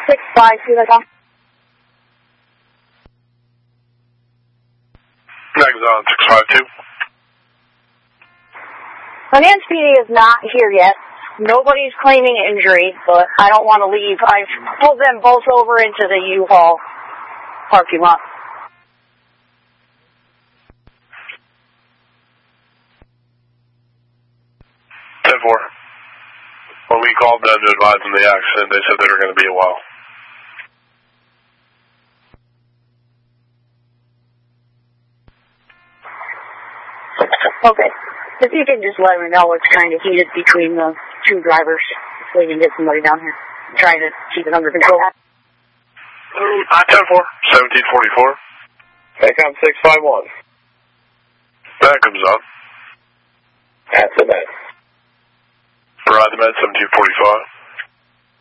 652, that's on. Mags on 652. My man Speedy is not here yet. Nobody's claiming injury, but I don't want to leave. I've pulled them both over into the U-Haul parking lot. When we called them to advise them of the accident, they said they were going to be a while. Okay. If you can just let me know, it's kind of heated between the two drivers, so we can get somebody down here. I'm trying to keep it under control. 10-4, 1744. Bacom 651. That comes on. At the med. Ride the med 1745.